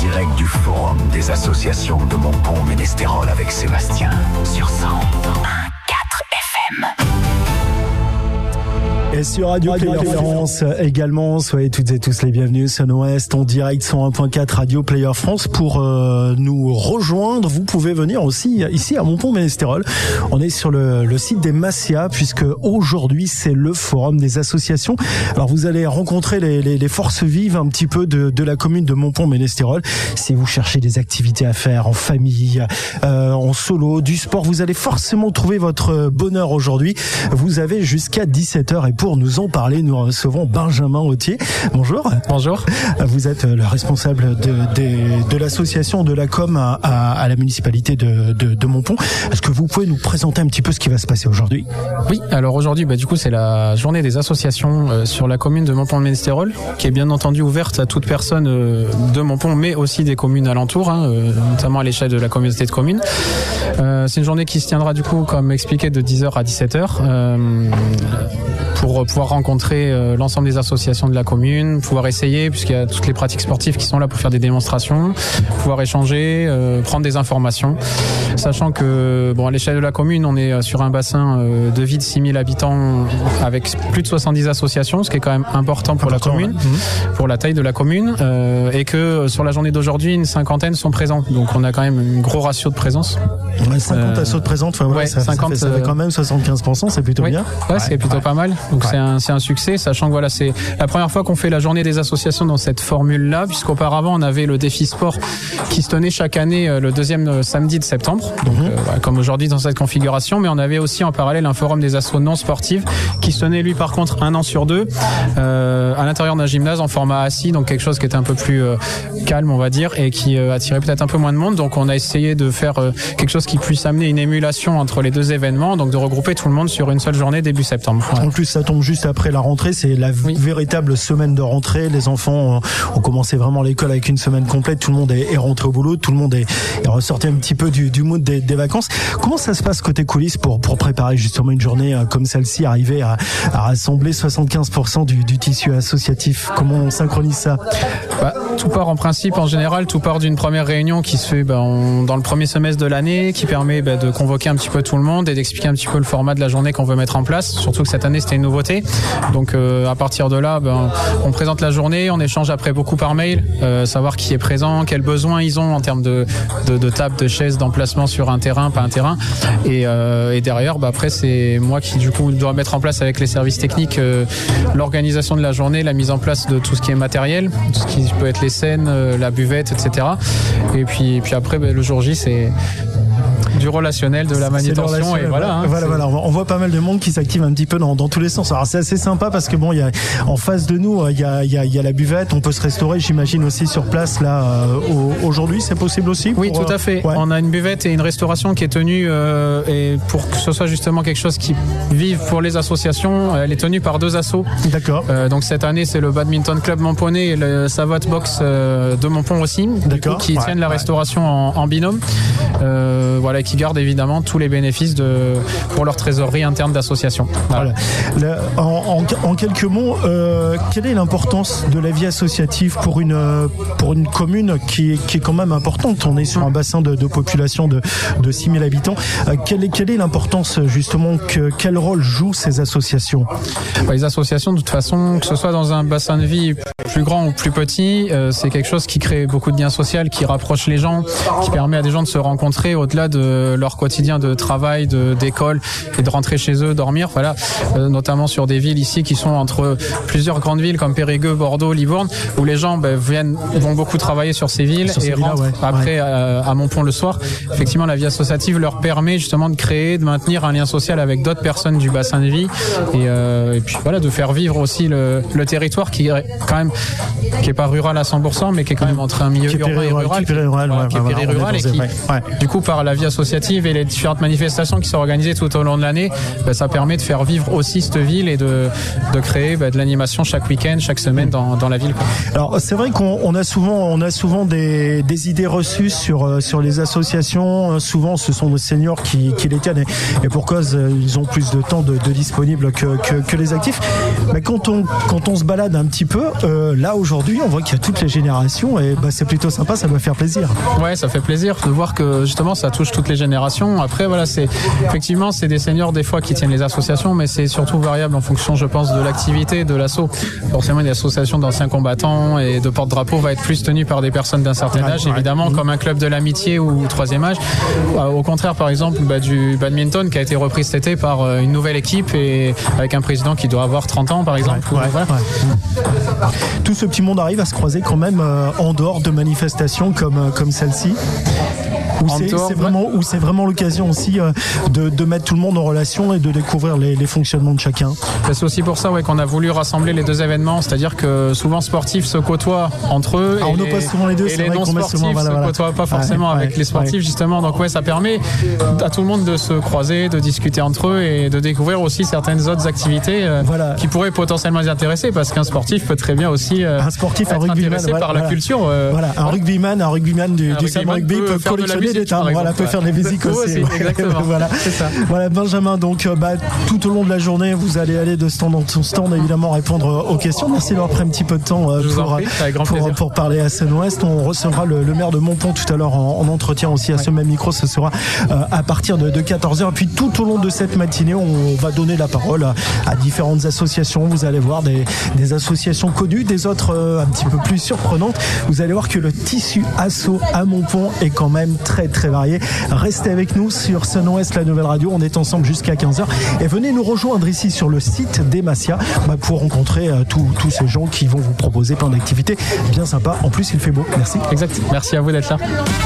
direct du forum des associations de Montpont-Ménestérol avec Sébastien sur 101.4 FM. Et sur Radio Player France également, soyez toutes et tous les bienvenus sur Ouest en direct 101.4 Radio Player France pour nous rejoindre. Vous pouvez venir aussi ici à Montpont-Ménestérol. On est sur le site des Massias puisque aujourd'hui c'est le forum des associations. Alors vous allez rencontrer les forces vives un petit peu de la commune de Montpont-Ménestérol. Si vous cherchez des activités à faire en famille, en solo, du sport, vous allez forcément trouver votre bonheur aujourd'hui. Vous avez jusqu'à 17h et pour nous en parler, nous recevons Benjamin Autier. Bonjour. Bonjour. Vous êtes le responsable de l'association de la com à la municipalité de Montpont. Est-ce que vous pouvez nous présenter un petit peu ce qui va se passer aujourd'hui ? Oui, alors aujourd'hui, du coup, c'est la journée des associations sur la commune de Montpont-Ménestérol, qui est bien entendu ouverte à toute personne de Montpont, mais aussi des communes alentours, notamment à l'échelle de la communauté de communes. C'est une journée qui se tiendra, du coup, comme expliqué, de 10h à 17h. Pour pouvoir rencontrer l'ensemble des associations de la commune, pouvoir essayer, puisqu'il y a toutes les pratiques sportives qui sont là pour faire des démonstrations, pouvoir échanger, prendre des informations, sachant que à l'échelle de la commune, on est sur un bassin de vie de 6000 habitants avec plus de 70 associations, ce qui est quand même important pour la commune, pour la taille de la commune, et que sur la journée d'aujourd'hui, une cinquantaine sont présents. Donc on a quand même un gros ratio de présence. Ouais, 50 assos de présence, ça fait quand même 75%, c'est plutôt bien. Ouais, c'est plutôt pas mal. Donc c'est un succès, sachant que c'est la première fois qu'on fait la journée des associations dans cette formule-là, puisqu'auparavant on avait le défi sport qui se tenait chaque année le deuxième samedi de septembre, donc comme aujourd'hui dans cette configuration, mais on avait aussi en parallèle un forum des assos non sportives qui se tenait lui par contre un an sur deux à l'intérieur d'un gymnase en format assis, donc quelque chose qui était un peu plus calme on va dire et qui attirait peut-être un peu moins de monde. Donc on a essayé de faire quelque chose qui puisse amener une émulation entre les deux événements, donc de regrouper tout le monde sur une seule journée début septembre. En plus ça tombe juste après la rentrée, c'est la véritable semaine de rentrée. Les enfants ont commencé vraiment l'école avec une semaine complète, tout le monde est rentré au boulot, tout le monde est ressorti un petit peu du mood des vacances. Comment ça se passe côté coulisses pour préparer justement une journée comme celle-ci, arriver à rassembler 75% du tissu associatif? Comment on synchronise ça? Tout part en principe, en général, tout part d'une première réunion qui se fait dans le premier semestre de l'année, qui permet de convoquer un petit peu tout le monde et d'expliquer un petit peu le format de la journée qu'on veut mettre en place, surtout que cette année c'était une nouveauté. Donc à partir de là, on présente la journée, on échange après beaucoup par mail, savoir qui est présent, quels besoins ils ont en termes de table, de chaises, d'emplacement sur un terrain, pas un terrain. Et derrière, après c'est moi qui du coup dois mettre en place avec les services techniques l'organisation de la journée, la mise en place de tout ce qui est matériel, tout ce qui peut être les scènes, la buvette, etc. Et puis après le jour J c'est du relationnel, de la manutention et voilà. On voit pas mal de monde qui s'active un petit peu dans tous les sens. Alors c'est assez sympa parce que il y a en face de nous il y a la buvette, on peut se restaurer, j'imagine aussi sur place là aujourd'hui, c'est possible aussi. Oui, tout à fait. On a une buvette et une restauration qui est tenue et pour que ce soit justement quelque chose qui vive pour les associations, elle est tenue par deux assos. D'accord. Donc cette année c'est le Badminton Club Montponey et le Savot Box de Montpont aussi, qui tiennent la restauration en binôme. Qui gardent évidemment tous les bénéfices pour leur trésorerie interne d'association. Voilà. En quelques mots, quelle est l'importance de la vie associative pour une commune qui est quand même importante? On est sur un bassin de population de 6000 habitants. Quelle est l'importance justement, quel rôle jouent ces associations? Les associations, de toute façon, que ce soit dans un bassin de vie plus grand ou plus petit, c'est quelque chose qui crée beaucoup de liens sociaux, qui rapproche les gens, qui permet à des gens de se rencontrer au-delà de leur quotidien de travail, d'école et de rentrer chez eux, dormir, notamment sur des villes ici qui sont entre plusieurs grandes villes comme Périgueux, Bordeaux, Livourne, où les gens vont beaucoup travailler sur ces villes et rentrent après à Montpont le soir. Effectivement, la vie associative leur permet justement de créer, de maintenir un lien social avec d'autres personnes du bassin de vie et puis de faire vivre aussi le territoire qui est quand même qui est pas rural à 100%, mais qui est quand même entre un milieu urbain et rural, qui est périrural et qui, du coup, par la vie associative et les différentes manifestations qui sont organisées tout au long de l'année, ça permet de faire vivre aussi cette ville et de créer de l'animation chaque week-end, chaque semaine dans la ville. Alors c'est vrai qu'on a souvent des idées reçues sur les associations. Souvent ce sont nos seniors qui les tiennent et pour cause ils ont plus de temps de disponible que les actifs. Mais quand on se balade un petit peu, là aujourd'hui on voit qu'il y a toutes les générations et c'est plutôt sympa, ça doit faire plaisir. Ouais, ça fait plaisir de voir que justement ça touche toutes les générations. Après voilà, c'est des seniors des fois qui tiennent les associations, mais c'est surtout variable en fonction, je pense, de l'activité de l'asso. Forcément une association d'anciens combattants et de porte-drapeau va être plus tenue par des personnes d'un certain âge, évidemment, comme un club de l'amitié ou troisième âge. Au contraire, par exemple, du badminton qui a été repris cet été par une nouvelle équipe et avec un président qui doit avoir 30 ans par exemple. Tout ce petit monde arrive à se croiser quand même en dehors de manifestations comme celle-ci. C'est vraiment l'occasion aussi de mettre tout le monde en relation et de découvrir les fonctionnements de chacun. C'est aussi pour ça qu'on a voulu rassembler les deux événements, c'est-à-dire que souvent sportifs se côtoient entre eux on oppose souvent les deux, et les non-sportifs se côtoient pas forcément avec les sportifs justement. Donc ça permet à tout le monde de se croiser, de discuter entre eux et de découvrir aussi certaines autres activités qui pourraient potentiellement les intéresser, parce qu'un sportif peut très bien aussi un rugbyman, intéressé par la culture. Un rugbyman du Sam Rugby peut collectionner des timbres, peut faire des musiques aussi. Exactement. C'est ça. Voilà, Benjamin, donc tout au long de la journée vous allez aller de stand en stand évidemment répondre aux questions. Merci d'avoir pris un petit peu de temps pour parler à Sun-Ouest. On recevra le maire de Montpont tout à l'heure en entretien aussi à ce même micro. Ce sera à partir de 14h. Et puis tout au long de cette matinée, on va donner la parole à différentes associations. Vous allez voir des associations connues, des autres un petit peu plus surprenantes. Vous allez voir que le tissu asso à Montpont est quand même très très varié. Restez avec nous sur Sun-Ouest, la nouvelle radio. On est ensemble jusqu'à 15h. Et venez nous rejoindre ici sur le site d'Emacia pour rencontrer tous ces gens qui vont vous proposer plein d'activités bien sympas. En plus, il fait beau. Merci. Exact. Merci à vous d'être là.